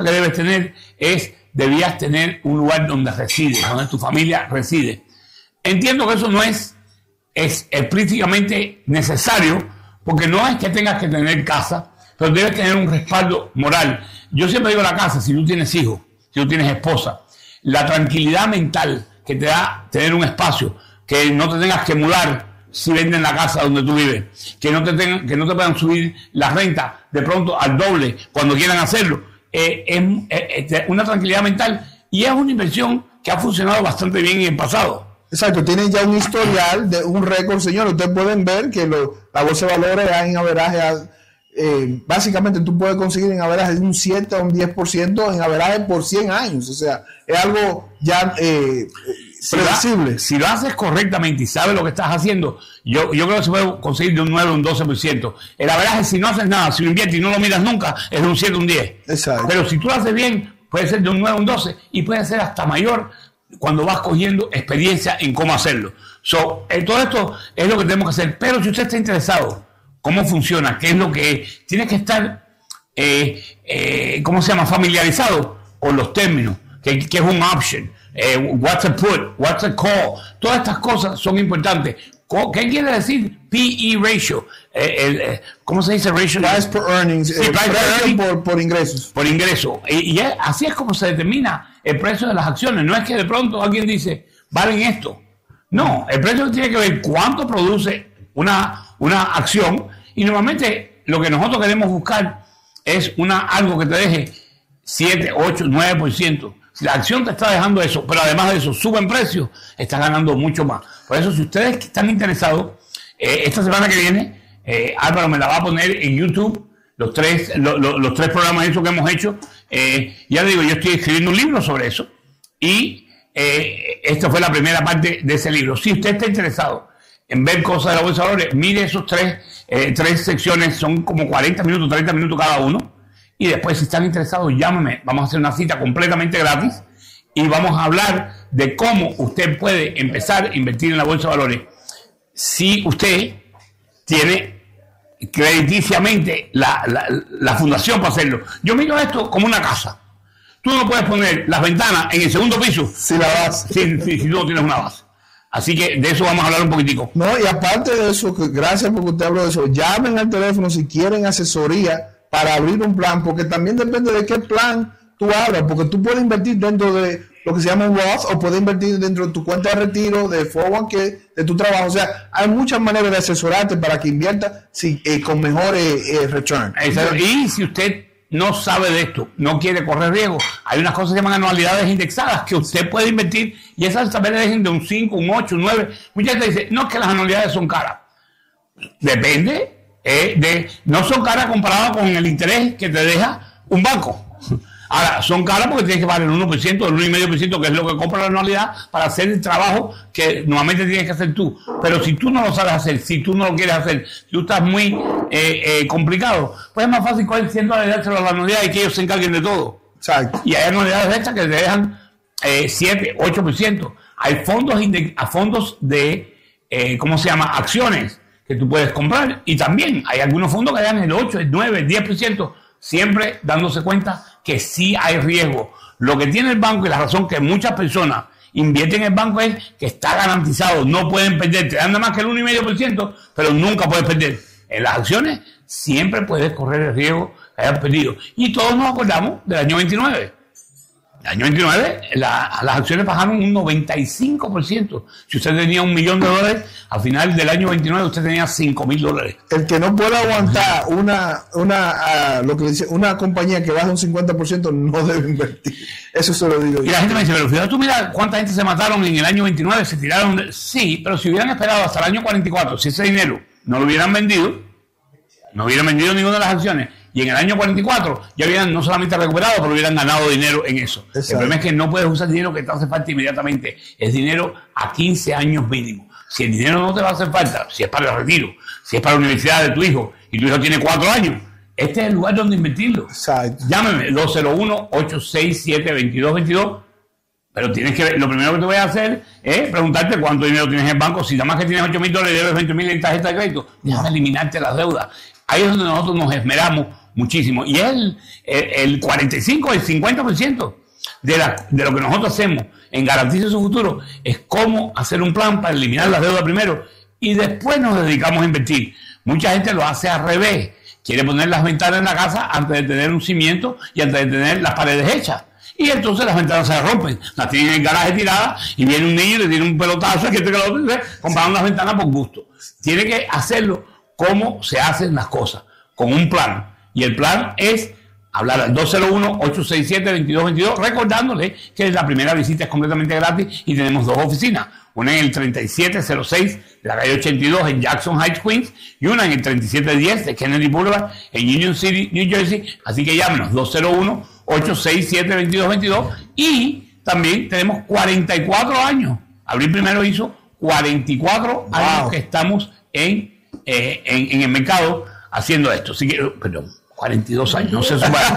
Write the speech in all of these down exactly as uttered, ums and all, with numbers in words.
que debes tener es, debías tener un lugar donde resides, donde tu familia reside. Entiendo que eso no es, es explícitamente necesario, porque no es que tengas que tener casa, pero debes tener un respaldo moral. Yo siempre digo la casa, si tú tienes hijos, si tú tienes esposa, la tranquilidad mental que te da tener un espacio, que no te tengas que mudar si venden la casa donde tú vives, que no te tengan, que no te puedan subir la renta de pronto al doble cuando quieran hacerlo, eh, es, es, es una tranquilidad mental y es una inversión que ha funcionado bastante bien en el pasado. Exacto, tienen ya un historial, de un récord, señor. Ustedes pueden ver que lo, la bolsa de valores hay en averaje, eh, básicamente tú puedes conseguir en averaje de un siete a un diez por ciento en averaje por cien años. O sea, es algo ya eh, si predecible. Lo, si lo haces correctamente y sabes lo que estás haciendo, yo, yo creo que se puede conseguir de un nueve a un doce por ciento. El averaje, si no haces nada, si lo inviertes y no lo miras nunca, es de un siete a un diez. Exacto. Pero si tú lo haces bien, puede ser de un nueve a un doce y puede ser hasta mayor cuando vas cogiendo experiencia en cómo hacerlo. So, eh, todo esto es lo que tenemos que hacer. Pero si usted está interesado, cómo funciona, qué es lo que es, tiene que estar, eh, eh, ¿cómo se llama? Familiarizado con los términos, que, que es un option, eh, what's a put, what's a call. Todas estas cosas son importantes. ¿Qué quiere decir P E ratio? Eh, el, eh, ¿Cómo se dice ratio? Price per earnings. Sí, eh, price per earnings por, por ingresos. Por ingreso. Y, y es, así es como se determina el precio de las acciones. No es que de pronto alguien dice, valen esto. No, el precio tiene que ver cuánto produce una, una acción. Y normalmente lo que nosotros queremos buscar es una, algo que te deje siete, ocho, nueve por ciento. Si la acción te está dejando eso, pero además de eso sube en precio, estás ganando mucho más. Por eso, si ustedes están interesados, eh, esta semana que viene, eh, Álvaro me la va a poner en YouTube, los tres, lo, lo, los tres programas esos que hemos hecho. Eh, ya digo, yo estoy escribiendo un libro sobre eso y eh, esta fue la primera parte de ese libro. Si usted está interesado en ver cosas de la bolsa de valores, mire esos tres, eh, tres secciones, son como cuarenta minutos, treinta minutos cada uno. Y después, si están interesados, llámame. Vamos a hacer una cita completamente gratis y vamos a hablar de cómo usted puede empezar a invertir en la bolsa de valores si usted tiene crediticiamente la, la, la fundación para hacerlo. Yo miro esto como una casa. Tú no puedes poner las ventanas en el segundo piso si la base. Si, si, si tú no tienes una base. Así que de eso vamos a hablar un poquitico. No, y aparte de eso, que gracias porque usted habló de eso, llamen al teléfono si quieren asesoría para abrir un plan, porque también depende de qué plan tú abras, porque tú puedes invertir dentro de lo que se llama un Roth o puedes invertir dentro de tu cuenta de retiro, de cuatro oh uno k, de tu trabajo. O sea, hay muchas maneras de asesorarte para que inviertas si, eh, con mejor eh, eh, return. Exacto. Y si usted no sabe de esto, no quiere correr riesgo, hay unas cosas que se llaman anualidades indexadas que usted puede invertir y esas también le dejen de un cinco, un ocho, un nueve. Mucha gente dice, no, es que las anualidades son caras. Depende. Eh, de, no son caras comparadas con el interés que te deja un banco. Ahora, son caras porque tienes que pagar el uno por ciento, el uno coma cinco por ciento, que es lo que compra la anualidad para hacer el trabajo que normalmente tienes que hacer tú. Pero si tú no lo sabes hacer, si tú no lo quieres hacer, si tú estás muy eh, eh, complicado, pues es más fácil coger cien dólares y dárselo a la anualidad y que ellos se encarguen de todo. Exacto. Y hay anualidades de estas que te dejan eh, siete, ocho por ciento. Hay fondos, a fondos de, eh, ¿cómo se llama? Acciones que tú puedes comprar, y también hay algunos fondos que dan el ocho, el nueve, el diez por ciento, siempre dándose cuenta que sí hay riesgo. Lo que tiene el banco y la razón que muchas personas invierten en el banco es que está garantizado, no pueden perder, te dan nada más que el uno coma cinco por ciento, pero nunca puedes perder. En las acciones siempre puedes correr el riesgo que hayas perdido. Y todos nos acordamos del año veintinueve. El año veintinueve, la, las acciones bajaron un noventa y cinco por ciento. Si usted tenía un millón de dólares, al final del año veintinueve usted tenía cinco mil dólares. El que no pueda aguantar una una uh, lo que dice una compañía que baja un cincuenta por ciento no debe invertir. Eso se lo digo yo. Y la gente me dice, pero fíjate tú, mira cuánta gente se mataron en el año veintinueve, se tiraron. De... Sí, pero si hubieran esperado hasta el año cuarenta y cuatro, si ese dinero no lo hubieran vendido, no hubieran vendido ninguna de las acciones, y en el año cuarenta y cuatro ya hubieran no solamente recuperado, pero hubieran ganado dinero en eso. Exacto. El problema es que no puedes usar dinero que te hace falta inmediatamente. Es dinero a quince años mínimo. Si el dinero no te va a hacer falta, si es para el retiro, si es para la universidad de tu hijo, y tu hijo tiene cuatro años, este es el lugar donde invertirlo. Exacto. Llámeme, dos cero uno, ocho seis siete, dos dos dos dos. Pero tienes que ver, lo primero que te voy a hacer es preguntarte cuánto dinero tienes en el banco. Si nada más que tienes ocho mil dólares y debes veinte mil en tarjeta de crédito, déjame eliminarte las deudas. Ahí es donde nosotros nos esmeramos muchísimo. Y el, el, el cuarenta y cinco, el cincuenta por ciento de, la, de lo que nosotros hacemos en Garantice Su Futuro es cómo hacer un plan para eliminar las deudas primero y después nos dedicamos a invertir. Mucha gente lo hace al revés. Quiere poner las ventanas en la casa antes de tener un cimiento y antes de tener las paredes hechas. Y entonces las ventanas se rompen, las tienen en el garaje tiradas y viene un niño y le tiene un pelotazo y que te lo compraron las ventanas por gusto. Tiene que hacerlo como se hacen las cosas, con un plan. Y el plan es hablar al dos cero uno, ocho seis siete, veintidós veintidós, recordándole que la primera visita es completamente gratis y tenemos dos oficinas. Una en el treinta y siete cero seis de la calle ochenta y dos en Jackson Heights, Queens, y una en el treinta y siete diez de Kennedy Boulevard en Union City, New Jersey. Así que llámenos dos cero uno, ocho seis siete, veintidós veintidós. Y también tenemos cuarenta y cuatro años. Abril primero hizo cuarenta y cuatro wow. años que estamos en, eh, en, en el mercado haciendo esto. Así que, perdón. cuarenta y dos años, no se suman.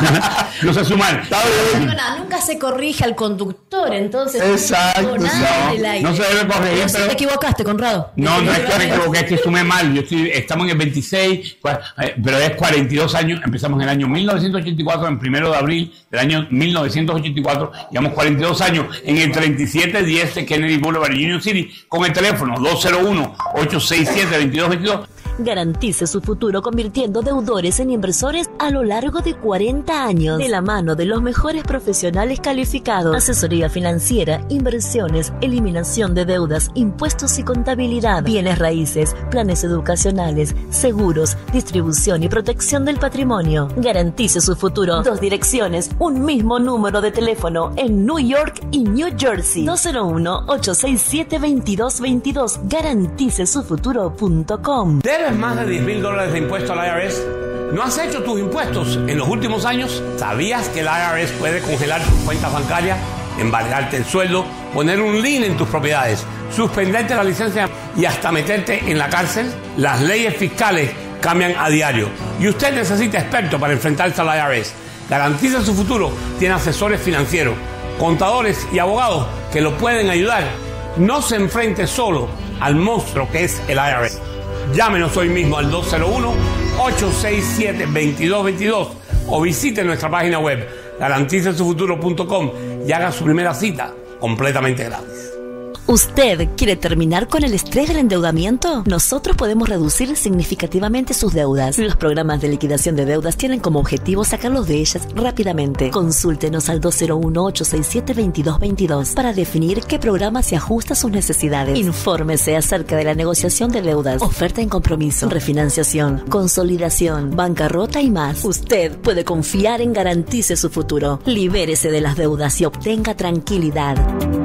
no se suman. No, nunca se corrige al conductor, entonces. Exacto. No, no se debe corregir. Pero, pero... te equivocaste, Conrado. No, no es que me equivoqué, es que sumé mal. Yo estoy, estamos en el veintiséis, pero es cuarenta y dos años. Empezamos en el año mil novecientos ochenta y cuatro, en primero de abril del año mil novecientos ochenta y cuatro. Llevamos cuarenta y dos años en el treinta y siete diez de Kennedy Boulevard en Union City con el teléfono dos cero uno, ocho seis siete, veintidós veintidós. Garantice su futuro convirtiendo deudores en inversores a lo largo de cuarenta años. De la mano de los mejores profesionales calificados. Asesoría financiera, inversiones, eliminación de deudas, impuestos y contabilidad, bienes raíces, planes educacionales, seguros, distribución y protección del patrimonio. Garantice su futuro. Dos direcciones, un mismo número de teléfono en New York y New Jersey. dos cero uno, ocho seis siete, veintidós veintidós. garantice su futuro punto com. ¿Debes más de diez mil dólares de impuesto al I R S? ¿No has hecho tus impuestos en los últimos años? ¿Sabías que el I R S puede congelar tus cuentas bancarias, embargarte el sueldo, poner un lien en tus propiedades, suspenderte la licencia y hasta meterte en la cárcel? Las leyes fiscales cambian a diario y usted necesita expertos para enfrentarse al I R S. Garantiza Su Futuro tiene asesores financieros, contadores y abogados que lo pueden ayudar. No se enfrente solo al monstruo que es el I R S. Llámenos hoy mismo al dos cero uno, ocho seis siete, veintidós veintidós o visite nuestra página web garantice su futuro punto com y haga su primera cita completamente gratis. ¿Usted quiere terminar con el estrés del endeudamiento? Nosotros podemos reducir significativamente sus deudas. Los programas de liquidación de deudas tienen como objetivo sacarlos de ellas rápidamente. Consúltenos al dos cero uno, ocho seis siete, veintidós veintidós para definir qué programa se ajusta a sus necesidades. Infórmese acerca de la negociación de deudas, oferta en compromiso, refinanciación, consolidación, bancarrota y más. Usted puede confiar en Garantice Su Futuro. Libérese de las deudas y obtenga tranquilidad.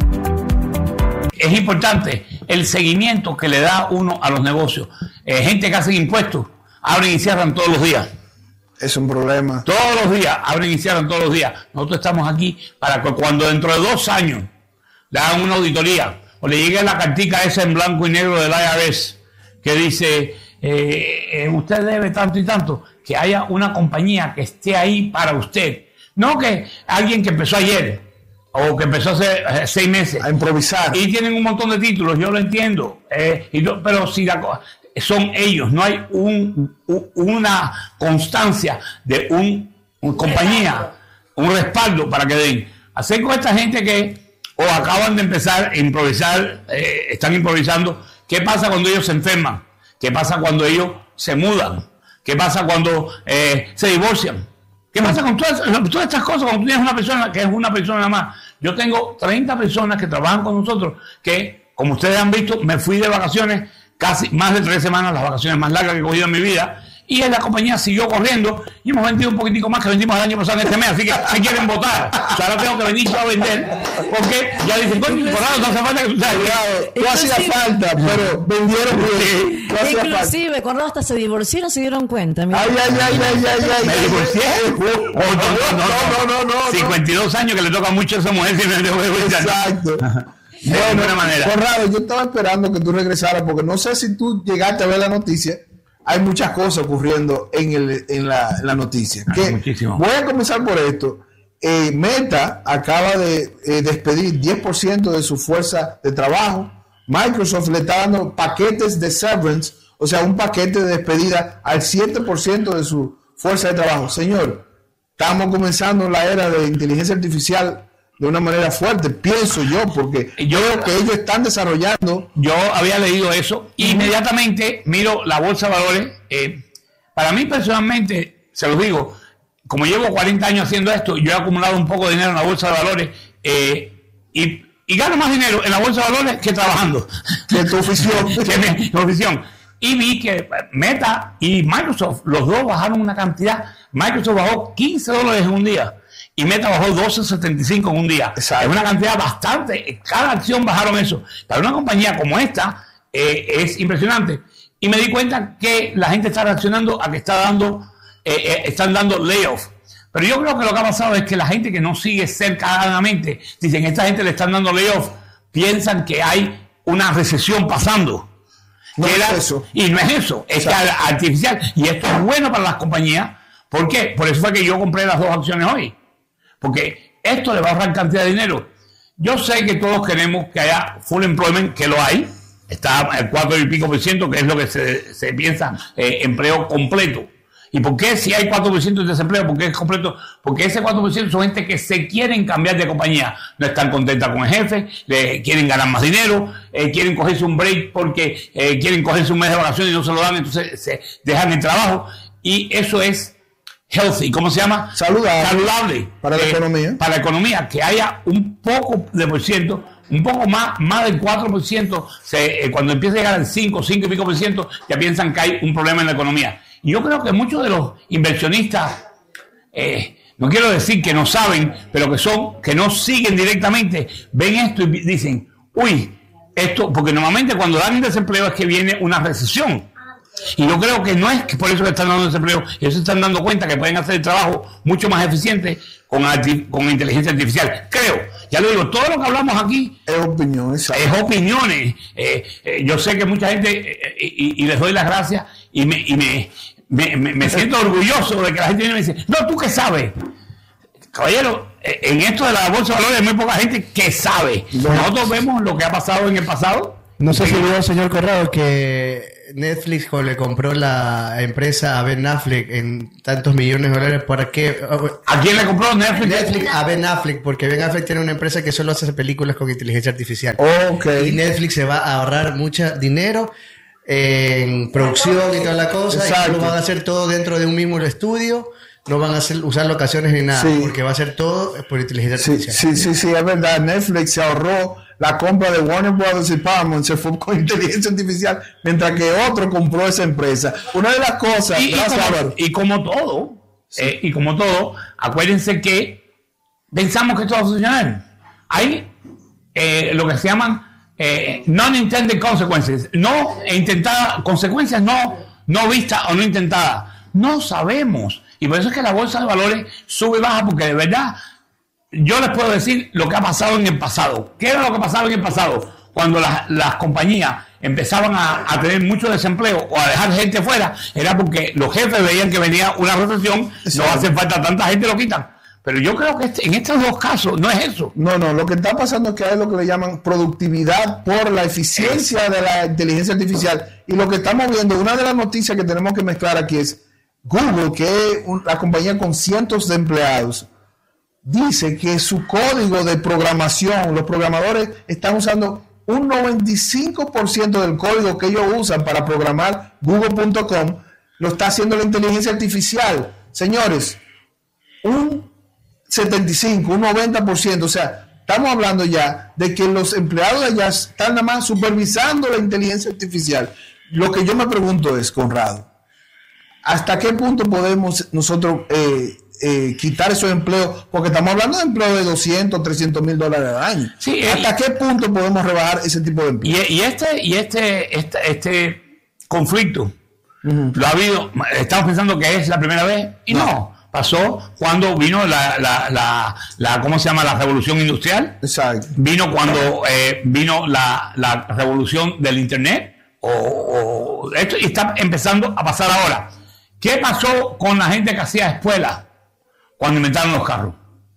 Es importante el seguimiento que le da uno a los negocios. Eh, gente que hace impuestos, abren y cierran todos los días. Es un problema. Todos los días, abren y cierran todos los días. Nosotros estamos aquí para que cuando dentro de dos años le hagan una auditoría o le llegue la cartica esa en blanco y negro del I R S que dice, eh, eh, usted debe tanto y tanto, que haya una compañía que esté ahí para usted. No que alguien que empezó ayer o que empezó hace eh, seis meses a improvisar y tienen un montón de títulos, yo lo entiendo, eh, y lo, pero si la, son ellos, no hay un, un, una constancia de un, una compañía, un respaldo para que den. Hacer con esta gente que o acaban de empezar a improvisar, eh, están improvisando. ¿Qué pasa cuando ellos se enferman? ¿Qué pasa cuando ellos se mudan? ¿Qué pasa cuando eh, se divorcian? ¿Qué pasa con todas, todas estas cosas cuando tú tienes una persona que es una persona nada más? Yo tengo treinta personas que trabajan con nosotros que, como ustedes han visto, me fui de vacaciones casi más de tres semanas, las vacaciones más largas que he cogido en mi vida, y la compañía siguió corriendo y hemos vendido un poquitico más que vendimos el año pasado en este mes, así que se quieren votar. O sea, ahora tengo que venir yo a vender porque ya dicen, coño, por nada, no hace falta que tú salgas. No hacía falta, pero vendieron bien. No hacía Inclusive, falta. Cuando hasta se divorció no se dieron cuenta. Mira. Ay, ay, ay, ay, ay, ay. ¿Me divorcié? Oh, no, no, no, no, no. cincuenta y dos años que le toca mucho a esa mujer. Exacto. De alguna manera. Conrado, yo estaba esperando que tú regresaras porque no sé si tú llegaste a ver la noticia. Hay muchas cosas ocurriendo en, el, en, la, en la noticia. Ah, que muchísimo. Voy a comenzar por esto. Eh, Meta acaba de eh, despedir diez por ciento de su fuerza de trabajo. Microsoft le está dando paquetes de severance, o sea, un paquete de despedida al siete por ciento de su fuerza de trabajo. Señor, estamos comenzando la era de inteligencia artificial de una manera fuerte, pienso yo, porque yo veo que ellos están desarrollando. Yo había leído eso, uh-huh. Inmediatamente miro la bolsa de valores. Eh, para mí personalmente, se los digo, como llevo cuarenta años haciendo esto, yo he acumulado un poco de dinero en la bolsa de valores eh, y, y gano más dinero en la bolsa de valores que trabajando. Que tu ofición. que mi, mi ofición. Y vi que Meta y Microsoft, los dos bajaron una cantidad. Microsoft bajó quince dólares en un día y Meta bajó doce setenta y cinco en un día. Exacto. Es una cantidad bastante. Cada acción bajaron eso. Para una compañía como esta eh, es impresionante. Y me di cuenta que la gente está reaccionando a que está dando, eh, eh, están dando layoff. Pero yo creo que lo que ha pasado es que la gente que no sigue cercanamente, dicen, esta gente le están dando layoff, piensan que hay una recesión pasando. No es era, eso. Y no es eso, es que artificial. Y esto es bueno para las compañías. ¿Por qué? Por eso fue que yo compré las dos acciones hoy. Porque esto le va a ahorrar cantidad de dinero. Yo sé que todos queremos que haya full employment, que lo hay. Está el cuatro y pico por ciento, que es lo que se, se piensa eh, empleo completo. ¿Y por qué si hay cuatro por ciento de desempleo? ¿Por qué es completo? Porque ese cuatro por ciento son gente que se quieren cambiar de compañía. No están contentas con el jefe, le quieren ganar más dinero, eh, quieren cogerse un break porque eh, quieren cogerse un mes de vacaciones y no se lo dan, entonces se dejan el trabajo. Y eso es healthy, ¿cómo se llama? Saludable. Saludable. Para la eh, economía. Para la economía, que haya un poco de por ciento, un poco más, más del cuatro por ciento, se, eh, cuando empieza a llegar al cinco, cinco y pico por ciento, ya piensan que hay un problema en la economía. Y yo creo que muchos de los inversionistas, eh, no quiero decir que no saben, pero que son, que no siguen directamente, ven esto y dicen, uy, esto, porque normalmente cuando dan desempleo es que viene una recesión. Y yo creo que no es que por eso que están dando desempleo, ellos se están dando cuenta que pueden hacer el trabajo mucho más eficiente con, con inteligencia artificial. Creo, ya lo digo, todo lo que hablamos aquí es opinión, es opiniones. Eh, eh, yo sé que mucha gente, eh, y, y les doy las gracias, y me, y me, me, me, me siento orgulloso de que la gente viene y me dice, no, ¿tú qué sabes? Caballero, en esto de la bolsa de valores hay muy poca gente que sabe. Nosotros vemos lo que ha pasado en el pasado. No sé si vio, señor Corrado, que Netflix le compró la empresa a Ben Affleck en tantos millones de dólares. ¿Para qué? ¿A quién le compró Netflix? Netflix a Ben Affleck, porque Ben Affleck tiene una empresa que solo hace películas con inteligencia artificial. Okay. Y Netflix se va a ahorrar mucho dinero en producción y toda la cosa. Exacto. Y lo van a hacer todo dentro de un mismo estudio. No van a hacer, usar locaciones ni nada, sí. Porque va a ser todo por inteligencia artificial. Sí, sí, sí, sí, es verdad. Netflix se ahorró la compra de Warner Brothers y Paramount, se fue con inteligencia artificial, mientras que otro compró esa empresa. Una de las cosas... Y, gracias, y, como, y como todo, sí. eh, y como todo, acuérdense que pensamos que esto va a funcionar. Hay eh, lo que se llaman eh, non-intended consequences, no intentadas, consecuencias no, no vistas o no intentadas. No sabemos. Y por eso es que la bolsa de valores sube y baja, porque de verdad yo les puedo decir lo que ha pasado en el pasado. ¿Qué era lo que pasaba en el pasado? Cuando las, las compañías empezaban a, a tener mucho desempleo o a dejar gente fuera, era porque los jefes veían que venía una recesión, sí. No hace falta tanta gente, lo quitan. Pero yo creo que este, en estos dos casos no es eso. No, no, lo que está pasando es que hay lo que le llaman productividad por la eficiencia es. de la inteligencia artificial. Y lo que estamos viendo, una de las noticias que tenemos que mezclar aquí es Google, que es una compañía con cientos de empleados, dice que su código de programación, los programadores están usando un noventa y cinco por ciento del código que ellos usan para programar Google punto com, lo está haciendo la inteligencia artificial. Señores, un setenta y cinco, un noventa por ciento, o sea, estamos hablando ya de que los empleados de allá están nada más supervisando la inteligencia artificial. Lo que yo me pregunto es, Conrado, ¿hasta qué punto podemos nosotros eh, eh, quitar esos empleos? Porque estamos hablando de empleos de doscientos, trescientos mil dólares al año. Sí, ¿Hasta eh, qué punto podemos rebajar ese tipo de empleos? Y, y este y este este, este conflicto uh-huh. lo ha habido, estamos pensando que es la primera vez y no, no pasó cuando vino la, la, la, la ¿cómo se llama? La revolución industrial. Exacto. Vino cuando eh, vino la, la revolución del internet o, o esto y está empezando a pasar ahora. ¿Qué pasó con la gente que hacía espuelas cuando inventaron los carros?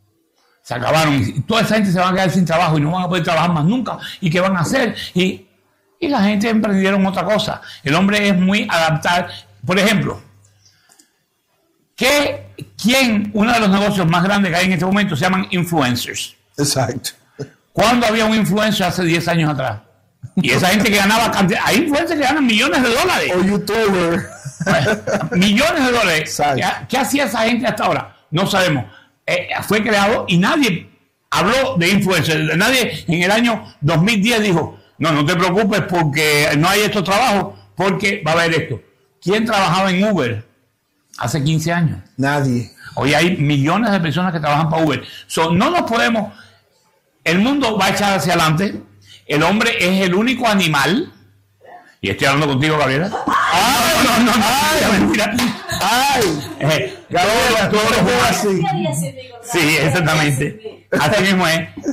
Se acabaron. Y toda esa gente se va a quedar sin trabajo y no van a poder trabajar más nunca. ¿Y qué van a hacer? Y, y la gente emprendieron otra cosa. El hombre es muy adaptable. Por ejemplo, ¿Qué, ¿Quién, uno de los negocios más grandes que hay en este momento se llaman influencers? Exacto. ¿Cuándo había un influencer hace diez años atrás? Y esa gente que ganaba cantidad, hay influencers que ganan millones de dólares. O youtuber. Millones de dólares. ¿Qué, ¿Qué hacía esa gente hasta ahora? No sabemos. Eh, fue creado y nadie habló de influencers. Nadie en el año dos mil diez dijo, no, no te preocupes porque no hay estos trabajos, porque va a haber esto. ¿Quién trabajaba en Uber hace quince años? Nadie. Hoy hay millones de personas que trabajan para Uber. So, no nos podemos... El mundo va a echar hacia adelante. El hombre es el único animal. Y estoy hablando contigo, Gabriela. ¡Ay! No, no, no. no, ¡Ay! Mira. ¡Ay! Eh, Gabriela, todos los humanos. así. Sí, exactamente. Así mismo es. Eh,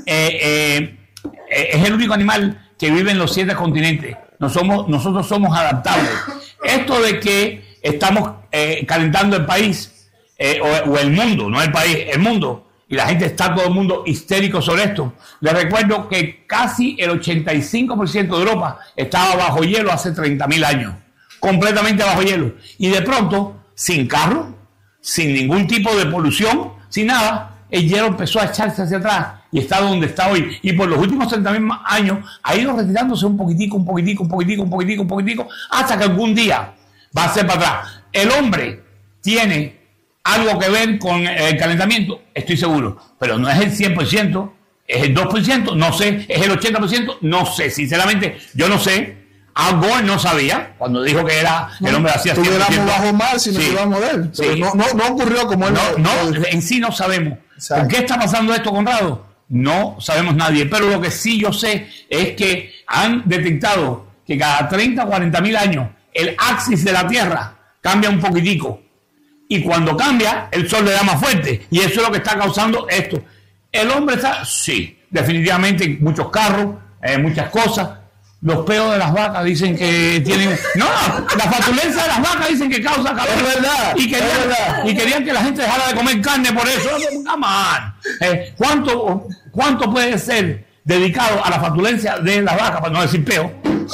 eh, eh, es el único animal que vive en los siete continentes. No somos, nosotros somos adaptables. Esto de que estamos eh, calentando el país, eh, o, o el mundo, no el país, el mundo, y la gente está todo el mundo histérico sobre esto. Les recuerdo que casi el ochenta y cinco por ciento de Europa estaba bajo hielo hace treinta mil años, completamente bajo hielo. Y de pronto, sin carro, sin ningún tipo de polución, sin nada, el hielo empezó a echarse hacia atrás y está donde está hoy. Y por los últimos treinta mil años ha ido retirándose un poquitico, un poquitico, un poquitico, un poquitico, un poquitico, hasta que algún día va a ser para atrás. El hombre tiene algo que ver con el calentamiento, estoy seguro, pero no es el cien por ciento, es el dos por ciento, no sé, es el ochenta por ciento, no sé, sinceramente, yo no sé. Al Gore no sabía, cuando dijo que era el hombre hacía cien por ciento. Tuviéramos bajo mar si no Sí. íbamos a ver. Sí. No, no, no ocurrió como él. No, no, en sí no sabemos. Exacto. ¿Por qué está pasando esto, Conrado? No sabemos nadie, pero lo que sí yo sé es que han detectado que cada treinta o cuarenta mil años el axis de la Tierra cambia un poquitico. Y cuando cambia, el sol le da más fuerte. Y eso es lo que está causando esto. El hombre está, sí, definitivamente muchos carros, eh, muchas cosas. Los peos de las vacas dicen que tienen... No, la fatulencia de las vacas dicen que causa calor. Es verdad, Y querían, es verdad. y querían que la gente dejara de comer carne por eso. Come on. Eh, ¿cuánto, ¿Cuánto puede ser dedicado a la fatulencia de las vacas, para no decir peo?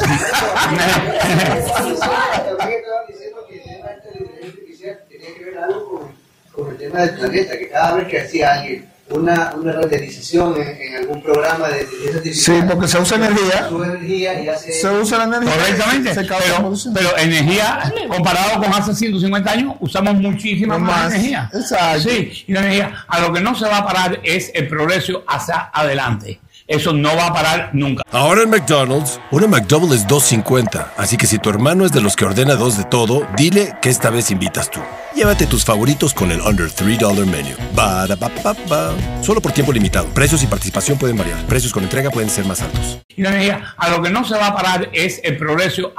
Tiene que ver algo con, con el tema del planeta, que cada vez que hacía alguien una, una renderización en, en algún programa de inteligencia artificial, Sí, porque se usa energía. sube energía y hace... Se usa la energía. Correctamente, Se causa pero, producción. pero energía, comparado con hace ciento cincuenta años, usamos muchísima No más, más. energía. Exacto. Sí, y la energía, a lo que no se va a parar es el progreso hacia adelante. Eso no va a parar nunca. Ahora en McDonald's, una McDouble es dos cincuenta, así que si tu hermano es de los que ordena dos de todo, dile que esta vez invitas tú. Llévate tus favoritos con el Under tres dólares Menu. Ba-da-ba-ba-ba. Solo por tiempo limitado. Precios y participación pueden variar. Precios con entrega pueden ser más altos. Y la energía, a lo que no se va a parar es el progreso